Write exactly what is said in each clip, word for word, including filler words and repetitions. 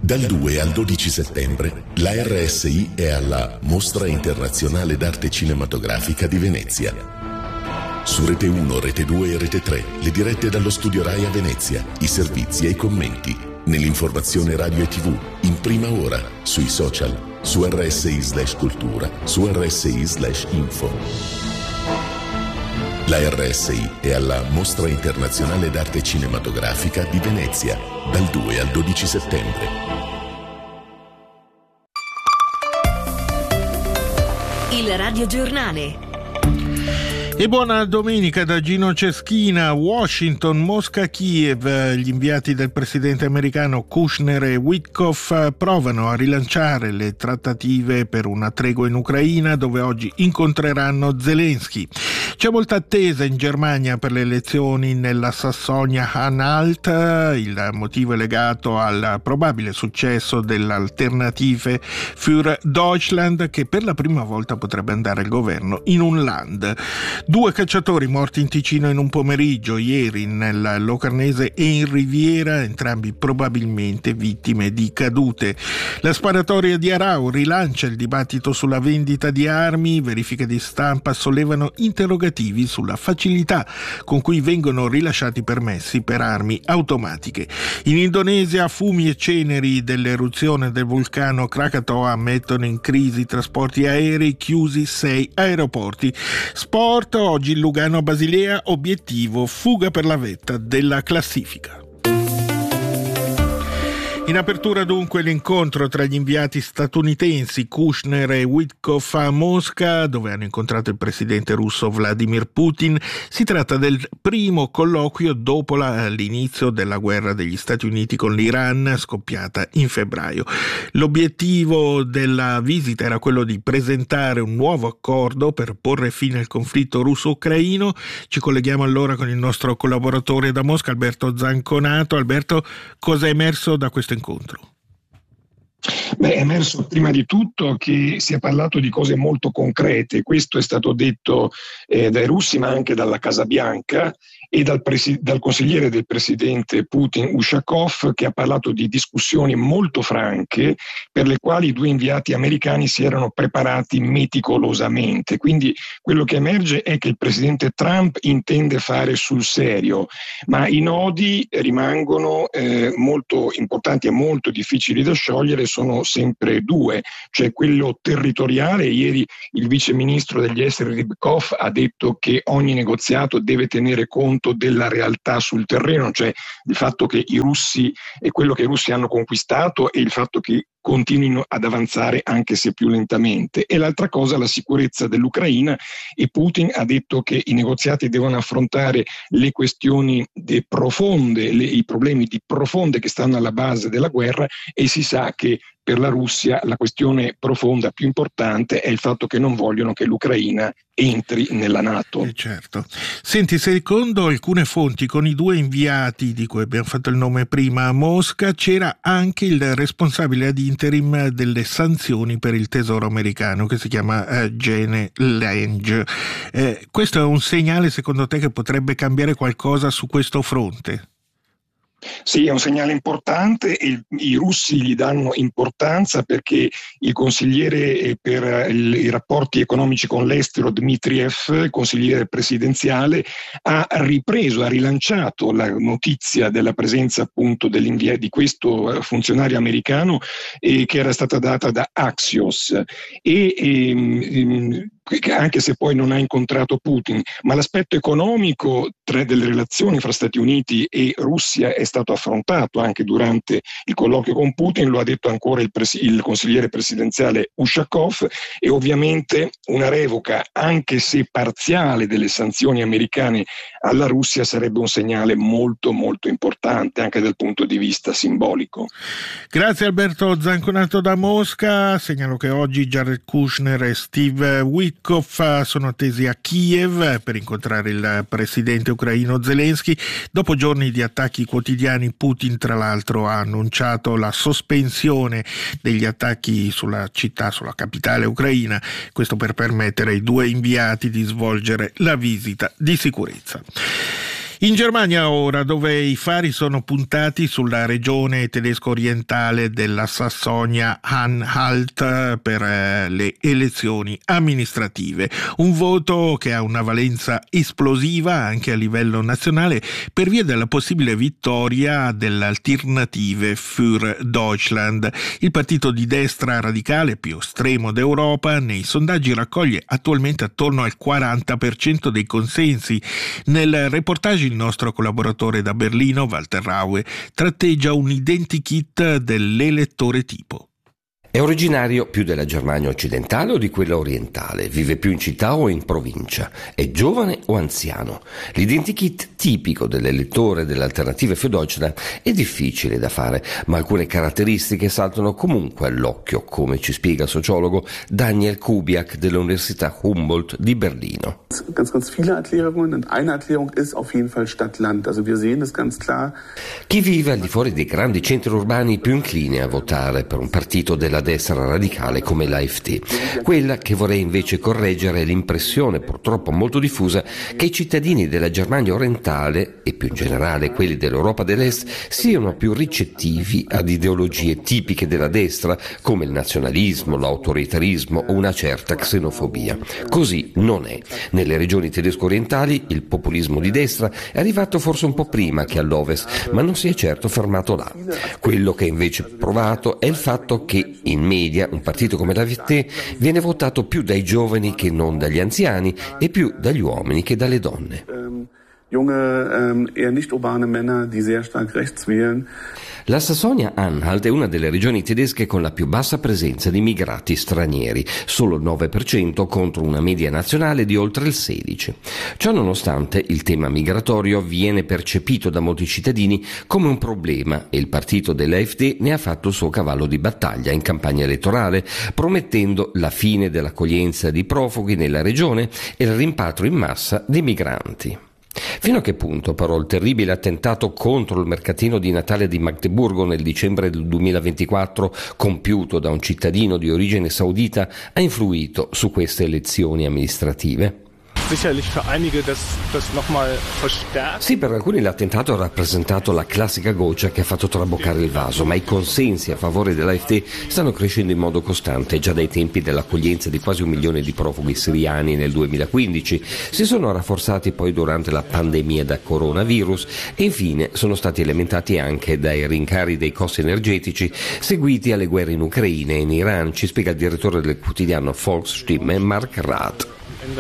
Dal due al dodici settembre la R S I è alla Mostra Internazionale d'Arte Cinematografica di Venezia. Su Rete uno, Rete due e Rete tre, le dirette dallo studio Rai a Venezia, i servizi e i commenti, nell'informazione radio e tivù, in prima ora, sui social, su R S I slash cultura, su R S I slash info. La R S I è alla Mostra Internazionale d'Arte Cinematografica di Venezia, dal due al dodici settembre. Il radiogiornale. E buona domenica da Gino Ceschina. Washington, Mosca, Kiev. Gli inviati del presidente americano Kushner e Witkoff provano a rilanciare le trattative per una tregua in Ucraina, dove oggi incontreranno Zelensky. C'è molta attesa in Germania per le elezioni nella Sassonia-Anhalt. Il motivo è legato al probabile successo dell'Alternative für Deutschland, che per la prima volta potrebbe andare al governo in un land. Due cacciatori morti in Ticino in un pomeriggio ieri nel Locarnese e in Riviera, entrambi probabilmente vittime di cadute. La sparatoria di Arau rilancia il dibattito sulla vendita di armi. Verifiche di stampa sollevano interrogativi sulla facilità con cui vengono rilasciati permessi per armi automatiche. In Indonesia fumi e ceneri dell'eruzione del vulcano Krakatoa mettono in crisi i trasporti aerei, chiusi sei aeroporti. Sport. Oggi il Lugano Basilea, obiettivo fuga per la vetta della classifica. In apertura dunque l'incontro tra gli inviati statunitensi Kushner e Witkoff a Mosca, dove hanno incontrato il presidente russo Vladimir Putin. Si tratta del primo colloquio dopo la, l'inizio della guerra degli Stati Uniti con l'Iran, scoppiata in febbraio. L'obiettivo della visita era quello di presentare un nuovo accordo per porre fine al conflitto russo-ucraino. Ci colleghiamo allora con il nostro collaboratore da Mosca, Alberto Zanconato. Alberto, cosa è emerso da questo incontro? Beh, è emerso prima di tutto che si è parlato di cose molto concrete. Questo è stato detto eh, dai russi, ma anche dalla Casa Bianca e dal, presi- dal consigliere del presidente Putin, Ushakov, che ha parlato di discussioni molto franche per le quali i due inviati americani si erano preparati meticolosamente. Quindi quello che emerge è che il presidente Trump intende fare sul serio, ma i nodi rimangono eh, molto importanti e molto difficili da sciogliere. Sono sempre due, cioè quello territoriale. Ieri il vice ministro degli esteri Rybakov ha detto che ogni negoziato deve tenere conto della realtà sul terreno, cioè il fatto che i russi e quello che i russi hanno conquistato e il fatto che continuino ad avanzare anche se più lentamente. E l'altra cosa, la sicurezza dell'Ucraina, e Putin ha detto che i negoziati devono affrontare le questioni de profonde, le, i problemi di profonde che stanno alla base della guerra, e si sa che per la Russia la questione profonda più importante è il fatto che non vogliono che l'Ucraina entri nella NATO. Eh certo. Senti, secondo alcune fonti, con i due inviati di cui abbiamo fatto il nome prima a Mosca, c'era anche il responsabile ad interim delle sanzioni per il tesoro americano, che si chiama eh, Gene Lange. Eh, questo è un segnale, secondo te, che potrebbe cambiare qualcosa su questo fronte? Sì, è un segnale importante e i russi gli danno importanza perché il consigliere per i rapporti economici con l'estero Dmitriev, consigliere presidenziale, ha ripreso, ha rilanciato la notizia della presenza appunto dell'invia di questo funzionario americano eh, che era stata data da Axios e ehm, anche se poi non ha incontrato Putin, ma l'aspetto economico tra delle relazioni fra Stati Uniti e Russia è stato affrontato anche durante il colloquio con Putin, lo ha detto ancora il, pres- il consigliere presidenziale Ushakov, e ovviamente una revoca, anche se parziale, delle sanzioni americane alla Russia sarebbe un segnale molto molto importante anche dal punto di vista simbolico. Grazie Alberto Zanconato da Mosca. Segnalo che oggi Jared Kushner e Steve Witkoff sono attesi a Kiev per incontrare il presidente ucraino Zelensky. Dopo giorni di attacchi quotidiani, Putin tra l'altro ha annunciato la sospensione degli attacchi sulla città, sulla capitale ucraina, questo per permettere ai due inviati di svolgere la visita di sicurezza. In Germania ora, dove i fari sono puntati sulla regione tedesco-orientale della Sassonia-Anhalt per eh, le elezioni amministrative. Un voto che ha una valenza esplosiva anche a livello nazionale per via della possibile vittoria dell'Alternative für Deutschland. Il partito di destra radicale più estremo d'Europa nei sondaggi raccoglie attualmente attorno al quaranta per cento dei consensi. Nel reportage il nostro collaboratore da Berlino, Walter Raue, tratteggia un identikit dell'elettore tipo. È originario più della Germania occidentale o di quella orientale? Vive più in città o in provincia? È giovane o anziano? L'identikit tipico dell'elettore dell'Alternative für Deutschland è difficile da fare, ma alcune caratteristiche saltano comunque all'occhio, come ci spiega il sociologo Daniel Kubiak dell'Università Humboldt di Berlino. Ganz, ganz viele Erklärungen und eine Erklärung ist auf jeden Fall Stadt-Land. Also wir sehen es ganz klar. Chi vive al di fuori dei grandi centri urbani è più incline a votare per un partito della destra radicale come l'AfD. Quella che vorrei invece correggere è l'impressione purtroppo molto diffusa che i cittadini della Germania orientale e più in generale quelli dell'Europa dell'Est siano più ricettivi ad ideologie tipiche della destra come il nazionalismo, l'autoritarismo o una certa xenofobia. Così non è. Nelle regioni tedesco-orientali il populismo di destra è arrivato forse un po' prima che all'Ovest, ma non si è certo fermato là. Quello che è invece provato è il fatto che in media un partito come l'AfD viene votato più dai giovani che non dagli anziani e più dagli uomini che dalle donne. Junge, ähm, eher nicht urbane Männer, die sehr stark rechts wählen. La Sassonia-Anhalt è una delle regioni tedesche con la più bassa presenza di immigrati stranieri, solo il nove per cento contro una media nazionale di oltre il sedici per cento. Ciò nonostante, il tema migratorio viene percepito da molti cittadini come un problema e il partito dell'AfD ne ha fatto il suo cavallo di battaglia in campagna elettorale, promettendo la fine dell'accoglienza di profughi nella regione e il rimpatrio in massa di migranti. Fino a che punto però il terribile attentato contro il mercatino di Natale di Magdeburgo nel dicembre del duemilaventiquattro, compiuto da un cittadino di origine saudita, ha influito su queste elezioni amministrative? Sì, per alcuni l'attentato ha rappresentato la classica goccia che ha fatto traboccare il vaso, ma i consensi a favore dell'AfD stanno crescendo in modo costante. Già dai tempi dell'accoglienza di quasi un milione di profughi siriani nel duemilaquindici, si sono rafforzati poi durante la pandemia da coronavirus e infine sono stati alimentati anche dai rincari dei costi energetici seguiti alle guerre in Ucraina e in Iran, ci spiega il direttore del quotidiano Volksstimme Mark Rath.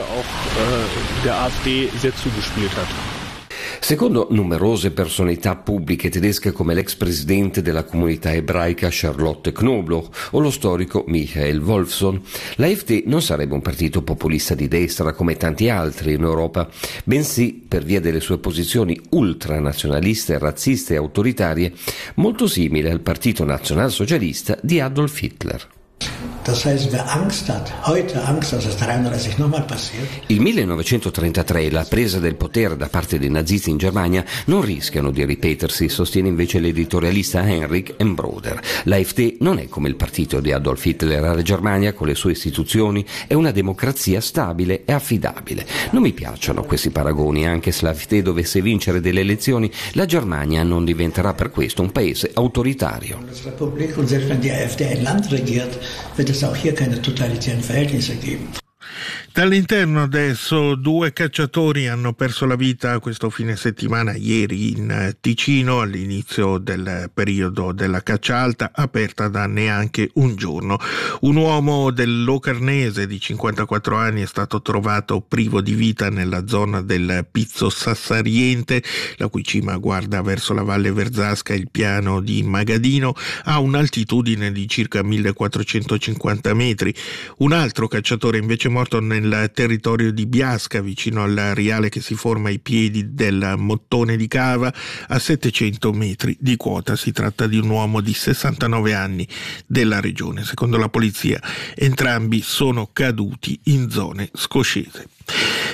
Secondo numerose personalità pubbliche tedesche come l'ex presidente della comunità ebraica Charlotte Knobloch o lo storico Michael Wolfson, l'AfD non sarebbe un partito populista di destra come tanti altri in Europa, bensì, per via delle sue posizioni ultranazionaliste, razziste e autoritarie, molto simile al partito nazionalsocialista di Adolf Hitler. Das heißt, wer Angst hat, heute Angst, dass es dreiunddreißig nochmal passiert. Il millenovecentotrentatré e la presa del potere da parte dei nazisti in Germania non rischiano di ripetersi, sostiene invece l'editorialista Heinrich Embroder. L'AfD non è come il partito di Adolf Hitler. La Germania, con le sue istituzioni, è una democrazia stabile e affidabile. Non mi piacciono questi paragoni, anche se l'AfD dovesse vincere delle elezioni, la Germania non diventerà per questo un paese autoritario. Und selbst wenn die AfD ein Land regiert, wird es auch hier keine totalitären Verhältnisse geben. Dall'interno adesso due cacciatori hanno perso la vita questo fine settimana, ieri in Ticino, all'inizio del periodo della caccia alta, aperta da neanche un giorno. Un uomo del Locarnese di cinquantaquattro anni è stato trovato privo di vita nella zona del Pizzo Sassariente, la cui cima guarda verso la Valle Verzasca e il piano di Magadino, a un'altitudine di circa millequattrocentocinquanta metri. Un altro cacciatore invece morto nel territorio di Biasca, vicino al riale che si forma ai piedi del Mottone di Cava, a settecento metri di quota. Si tratta di un uomo di sessantanove anni della regione. Secondo la polizia, entrambi sono caduti in zone scoscese.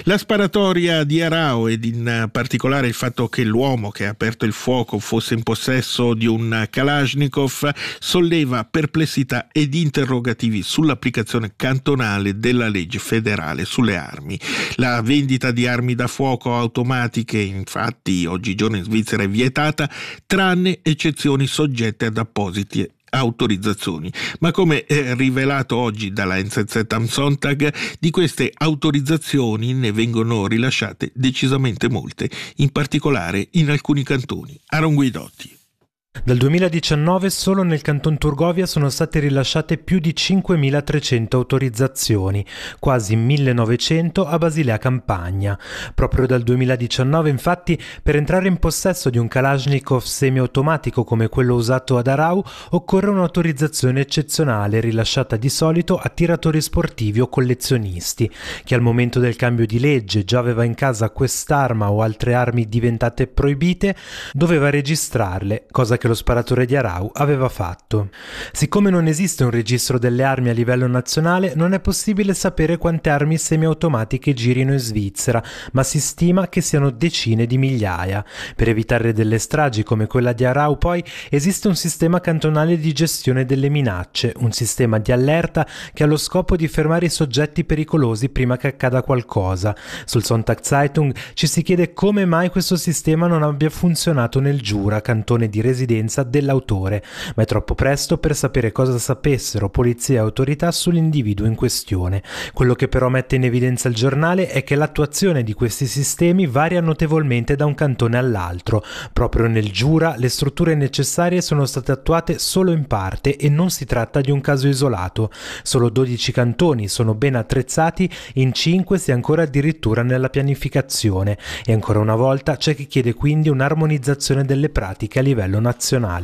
La sparatoria di Arao ed in particolare il fatto che l'uomo che ha aperto il fuoco fosse in possesso di un Kalashnikov solleva perplessità ed interrogativi sull'applicazione cantonale della legge federale sulle armi. La vendita di armi da fuoco automatiche, infatti, oggigiorno in Svizzera è vietata, tranne eccezioni soggette ad appositi autorizzazioni, ma come eh, rivelato oggi dalla N Z Z am Sonntag, di queste autorizzazioni ne vengono rilasciate decisamente molte, in particolare in alcuni cantoni. Aaron Guidotti. Dal duemiladiciannove solo nel canton Turgovia sono state rilasciate più di cinquemilatrecento autorizzazioni, quasi millenovecento a Basilea Campagna. Proprio dal duemiladiciannove, infatti, per entrare in possesso di un Kalashnikov semiautomatico come quello usato ad Arau occorre un'autorizzazione eccezionale rilasciata di solito a tiratori sportivi o collezionisti. Chi al momento del cambio di legge già aveva in casa quest'arma o altre armi diventate proibite doveva registrarle, cosa che che lo sparatore di Arau aveva fatto. Siccome non esiste un registro delle armi a livello nazionale, non è possibile sapere quante armi semiautomatiche girino in Svizzera, ma si stima che siano decine di migliaia. Per evitare delle stragi come quella di Arau, poi, esiste un sistema cantonale di gestione delle minacce, un sistema di allerta che ha lo scopo di fermare i soggetti pericolosi prima che accada qualcosa. Sul Sonntagszeitung ci si chiede come mai questo sistema non abbia funzionato nel Giura, cantone di residenza dell'autore, ma è troppo presto per sapere cosa sapessero polizia e autorità sull'individuo in questione. Quello che però mette in evidenza il giornale è che l'attuazione di questi sistemi varia notevolmente da un cantone all'altro. Proprio nel Giura le strutture necessarie sono state attuate solo in parte e non si tratta di un caso isolato. Solo dodici cantoni sono ben attrezzati, in cinque si è ancora addirittura nella pianificazione e ancora una volta c'è chi chiede quindi un'armonizzazione delle pratiche a livello nazionale.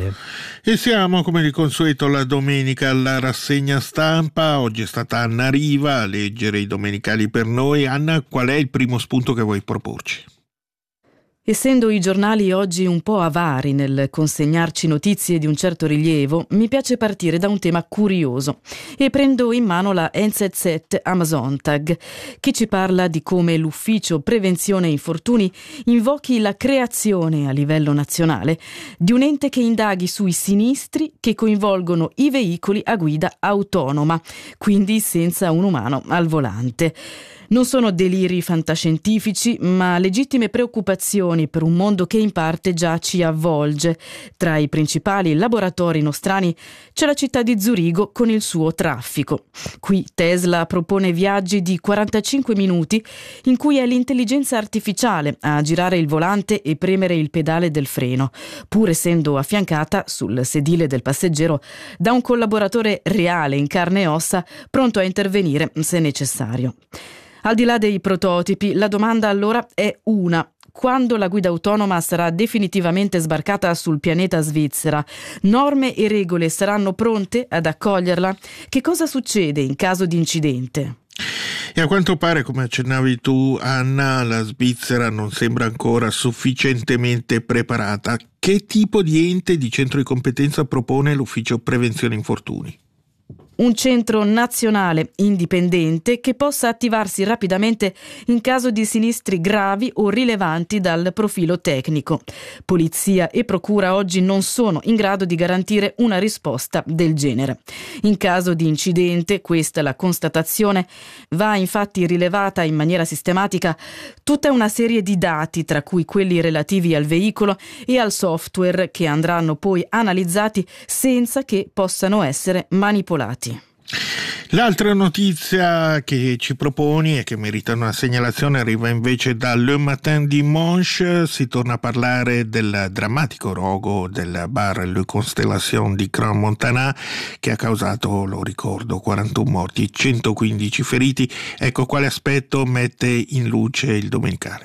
E siamo come di consueto la domenica alla rassegna stampa. Oggi è stata Anna Riva a leggere i domenicali per noi. Anna, qual è il primo spunto che vuoi proporci? Essendo i giornali oggi un po' avari nel consegnarci notizie di un certo rilievo, mi piace partire da un tema curioso e prendo in mano la N Z Z am Sonntag, che ci parla di come l'Ufficio Prevenzione Infortuni invochi la creazione a livello nazionale di un ente che indaghi sui sinistri che coinvolgono i veicoli a guida autonoma, quindi senza un umano al volante. Non sono deliri fantascientifici, ma legittime preoccupazioni per un mondo che in parte già ci avvolge. Tra i principali laboratori nostrani c'è la città di Zurigo con il suo traffico. Qui Tesla propone viaggi di quarantacinque minuti in cui è l'intelligenza artificiale a girare il volante e premere il pedale del freno, pur essendo affiancata sul sedile del passeggero da un collaboratore reale in carne e ossa pronto a intervenire se necessario. Al di là dei prototipi, la domanda allora è una: quando la guida autonoma sarà definitivamente sbarcata sul pianeta Svizzera, norme e regole saranno pronte ad accoglierla? Che cosa succede in caso di incidente? E a quanto pare, come accennavi tu, Anna, la Svizzera non sembra ancora sufficientemente preparata. Che tipo di ente di centro di competenza propone l'Ufficio Prevenzione Infortuni? Un centro nazionale indipendente che possa attivarsi rapidamente in caso di sinistri gravi o rilevanti dal profilo tecnico. Polizia e procura oggi non sono in grado di garantire una risposta del genere. In caso di incidente, questa è la constatazione, va infatti rilevata in maniera sistematica tutta una serie di dati, tra cui quelli relativi al veicolo e al software, che andranno poi analizzati senza che possano essere manipolati. L'altra notizia che ci proponi e che merita una segnalazione arriva invece da Le Matin Dimanche. Si torna a parlare del drammatico rogo del bar Le Constellation di Crans-Montana, che ha causato, lo ricordo, quarantuno morti e centoquindici feriti. Ecco quale aspetto mette in luce il domenicale.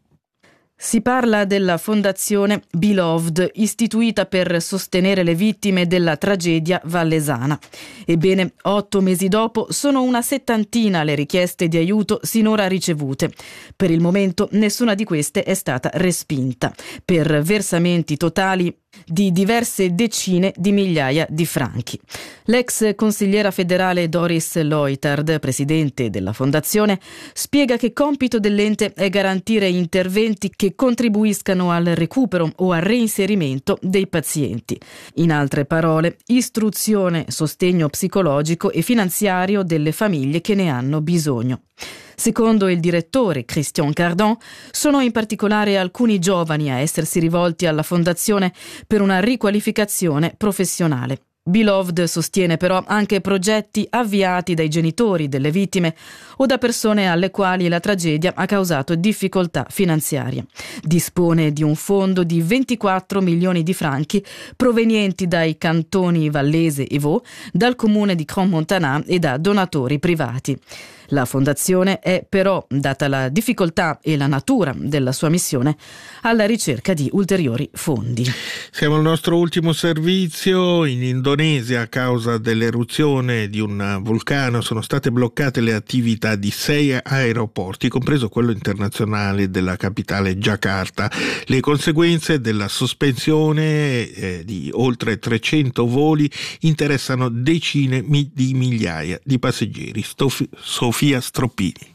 Si parla della fondazione Beloved, istituita per sostenere le vittime della tragedia vallesana. Ebbene, otto mesi dopo sono una settantina le richieste di aiuto sinora ricevute. Per il momento nessuna di queste è stata respinta. Per versamenti totali di diverse decine di migliaia di franchi. L'ex consigliera federale Doris Leuthard, presidente della fondazione, spiega che compito dell'ente è garantire interventi che contribuiscano al recupero o al reinserimento dei pazienti. In altre parole, istruzione, sostegno psicologico e finanziario delle famiglie che ne hanno bisogno. Secondo il direttore Christian Cardon, sono in particolare alcuni giovani a essersi rivolti alla fondazione per una riqualificazione professionale. Beloved sostiene però anche progetti avviati dai genitori delle vittime o da persone alle quali la tragedia ha causato difficoltà finanziarie. Dispone di un fondo di ventiquattro milioni di franchi provenienti dai cantoni Vallese e Vaud, dal comune di Crans-Montana e da donatori privati. La fondazione è però, data la difficoltà e la natura della sua missione, alla ricerca di ulteriori fondi. Siamo al nostro ultimo servizio. In Indonesia, a causa dell'eruzione di un vulcano, sono state bloccate le attività di sei aeroporti, compreso quello internazionale della capitale Giacarta. Le conseguenze della sospensione eh, di oltre trecento voli interessano decine di migliaia di passeggeri. Stof- Sofia Stroppini.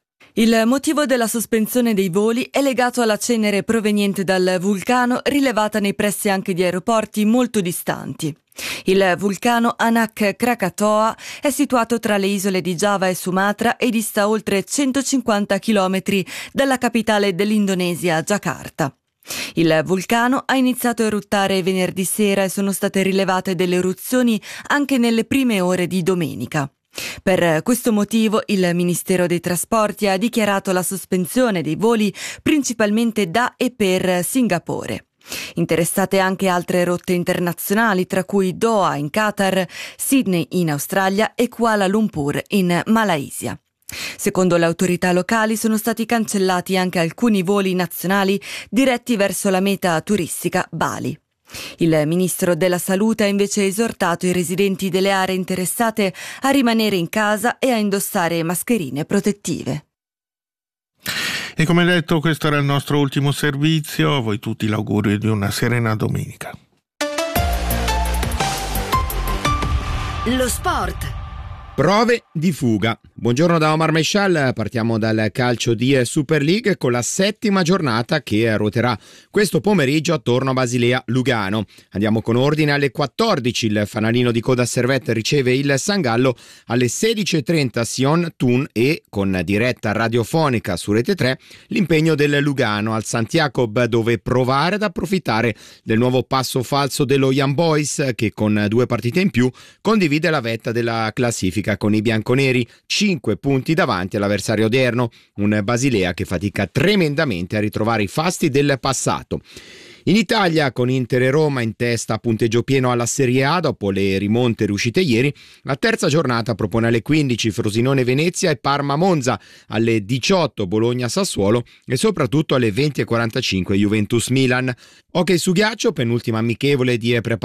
Il motivo della sospensione dei voli è legato alla cenere proveniente dal vulcano, rilevata nei pressi anche di aeroporti molto distanti. Il vulcano Anak Krakatoa è situato tra le isole di Giava e Sumatra e dista oltre centocinquanta chilometri dalla capitale dell'Indonesia, Giacarta. Il vulcano ha iniziato a eruttare venerdì sera e sono state rilevate delle eruzioni anche nelle prime ore di domenica. Per questo motivo il Ministero dei Trasporti ha dichiarato la sospensione dei voli principalmente da e per Singapore. Interessate anche altre rotte internazionali, tra cui Doha in Qatar, Sydney in Australia e Kuala Lumpur in Malaysia. Secondo le autorità locali sono stati cancellati anche alcuni voli nazionali diretti verso la meta turistica Bali. Il ministro della Salute ha invece esortato i residenti delle aree interessate a rimanere in casa e a indossare mascherine protettive. E come detto, questo era il nostro ultimo servizio. A voi tutti l'augurio di una serena domenica. Lo sport. Prove di fuga. Buongiorno da Omar Meshal, partiamo dal calcio di Super League con la settima giornata che ruoterà questo pomeriggio attorno a Basilea Lugano. Andiamo con ordine: alle quattordici il fanalino di coda Servette riceve il San Gallo, alle sedici e trenta Sion Thun e con diretta radiofonica su Rete tre l'impegno del Lugano al St. Jacob, dove provare ad approfittare del nuovo passo falso dello Young Boys, che con due partite in più condivide la vetta della classifica con i bianconeri, cinque punti davanti all'avversario odierno, un Basilea che fatica tremendamente a ritrovare i fasti del passato. In Italia, con Inter e Roma in testa a punteggio pieno alla Serie A dopo le rimonte riuscite ieri, la terza giornata propone alle quindici Frosinone-Venezia e Parma-Monza, alle diciotto Bologna-Sassuolo e soprattutto alle venti e quarantacinque Juventus-Milan. Hockey su ghiaccio, penultima amichevole di preparazione